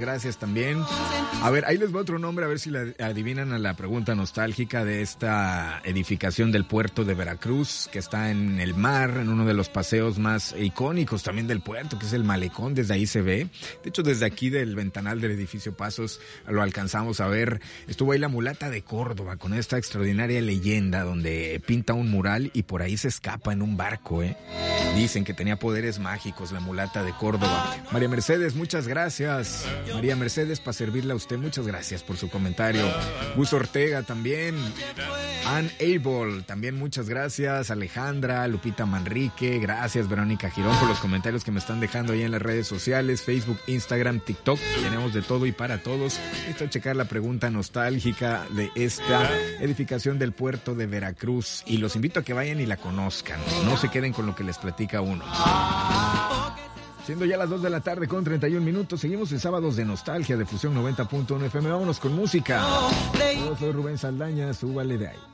Gracias también. A ver, ahí les va otro nombre, a ver si la adivinan a la pregunta nostálgica de esta edificación del puerto de Veracruz, que está en el mar, en uno de los paseos más icónicos también del puerto, que es el Malecón. Desde ahí se ve. De hecho, desde aquí del ventanal del edificio Pasos lo alcanzamos a ver. Estuvo ahí la mulata de Córdoba con esta extraordinaria leyenda donde pinta un mural y por ahí se escapa en un barco, ¿eh? Dicen que tenía poderes mágicos la mulata de Córdoba. María Mercedes, muchas gracias. María Mercedes, para servirle a usted, muchas gracias por su comentario. Gus Ortega también. Ann Abel, también muchas gracias. Alejandra, Lupita Manrique, gracias. Verónica Girón por los comentarios que me están dejando ahí en las redes sociales, Facebook, Instagram, TikTok. Tenemos de todo y para todos. Esto a checar la pregunta nostálgica de esta edificación del puerto de Veracruz. Y los invito a que vayan y la conozcan. No se queden con lo que les platica uno. Siendo ya las 2 de la tarde con 31 minutos, seguimos en Sábados de Nostalgia de Fusión 90.1 FM. Vámonos con música. Yo soy Rubén Saldaña, súbale de ahí.